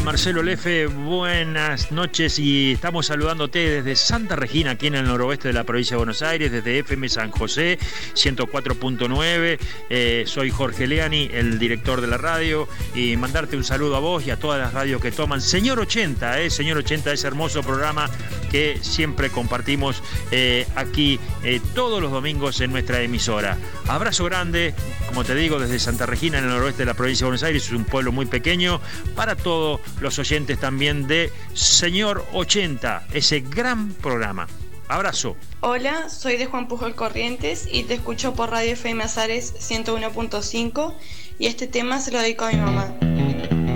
Marcelo Lefe, buenas noches y estamos saludándote desde Santa Regina, aquí en el noroeste de la provincia de Buenos Aires, desde FM San José, 104.9. Soy Jorge Leani, el director de la radio, y mandarte un saludo a vos y a todas las radios que toman. Señor 80, Señor 80, ese hermoso programa que siempre compartimos aquí todos los domingos en nuestra emisora. Abrazo grande, como te digo, desde Santa Regina, en el noroeste de la provincia de Buenos Aires. Es un pueblo muy pequeño, para todos los oyentes también de Señor 80, ese gran programa. Abrazo. Hola, soy de Juan Pujol Corrientes y te escucho por Radio FM Azares 101.5 y este tema se lo dedico a mi mamá.